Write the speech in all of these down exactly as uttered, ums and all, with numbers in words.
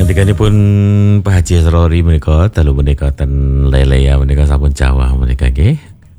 Ngendikanipun Pak Haji Asrori menika dalu menika ten lele ya menika sampun Jawa menika nggih.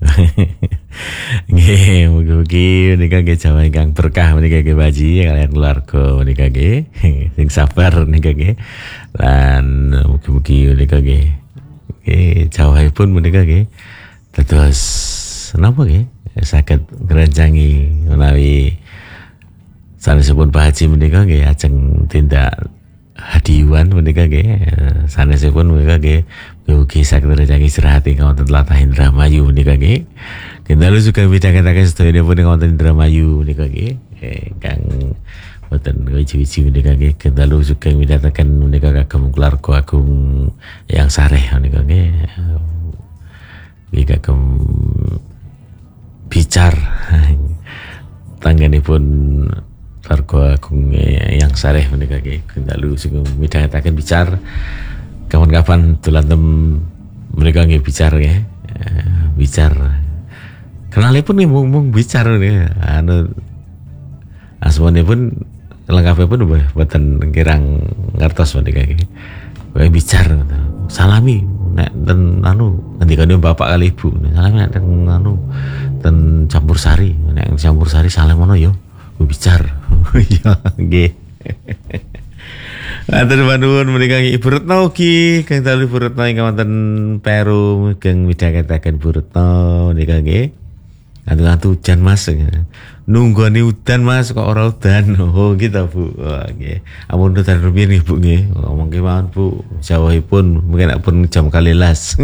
Nggih, mugi-mugi menika nggih Jawa ingkang berkah menika nggih Pak Haji kaliyan keluarga menika nggih. Sing sabar menika nggih. Lan mugi-mugi menika nggih. Nggih Jawahipun menika nggih dados napa nggih saged ngrencangi menawi sanesipun Pak Haji menika nggih ajeng tindak hadiwan menika nggih sanesipun menika nggih ugi saged rejangi istirahat ing wonten tlatah Indramayu menika nggih. Kendalu suka midhangetaken sedayanipun ing wonten Indramayu menika nggih. Kang boten wiji-wiji menika nggih. Kendalu suka midhangetaken menika kagem keluarga agung yang sareh menika nggih. Nggih kagem bicar tangganipun keluarga agung yang sareh menika nggih. Kendalu sing midhangetaken bicar kapan-kapan dolan tem mereka nggih bicar nggih. Bicar. Kenalipun nggih mung-mung bicar nggih. Anu asmanipun lengkapipun boten kirang ngertos menika nggih. Wae bicar salami nek ten anu ngendikane bapak kali ibu. Salami nek ten anu ten campur sari. Nek campur sari salam ngono ya. Bicar. Ya nggih. Atur manuwun menika Ibu Retno ugi kang dalu Ibu Retno ingkang wonten Peru kang midhangetaken Ibu Retno menika nggih. Atu-atu udan Mas. Nunggoni udan Mas kok ora udan. Oh gitu Bu. Wah nggih. Ampun udan rumiyin nggih Bu nggih. Ngomong kemawon Bu. Jawahipun mungkin pun jam kalilas.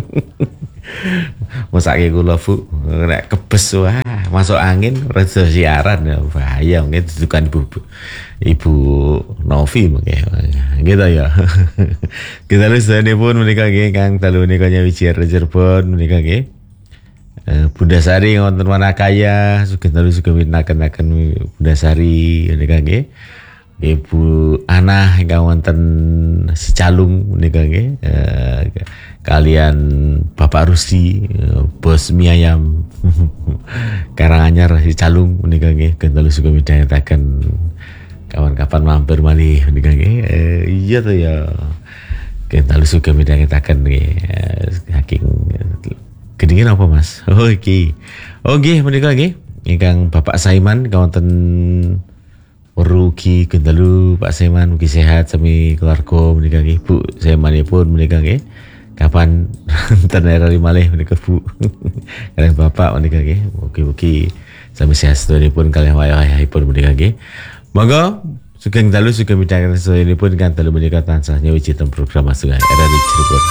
Masake kula Bu nek kebes wah masuk angin rada siaran ya bahaya mungkin dudukan Ibu Ibu Novi mungkin gitu ya. Kita lihat-lihat menika nggih Kang dalu menika nyawiji Cirebon menika nggih. Bunda Sari wonten Manakaya sugih dalu sugih minaken-aken Bunda Sari menika nggih. Ibu Ana ingkang wonten Sicalung menika nggih. Kalian Bapak Rusi, Bos Mie Ayam Karanganyar Sicalung menika nggih. Kendalu sugih midhangetaken kawan-kawan mampir malih menika nggih. Iya to ya. Kendalu sugih midhangetaken nggih. Saking gedhinge apa Mas? Oh iki. Oh nggih menika nggih. Ingkang Bapak Saiman wonten Rugi Kendalu Pak Saiman mugi sehat sami keluarga menika nggih. Bu Saimanipun menika nggih. Kapan tenerari malih menika Bu. Kalian Bapak menika nggih. Mugi-mugi sami sehat sedaya-pun kalian wayah-wayahipun menika nggih. Monggo sugeng dalu sugeng midhangetaken sedaya-pun kan dalu menika tansah nyawiji program Mas Era di Cirebon.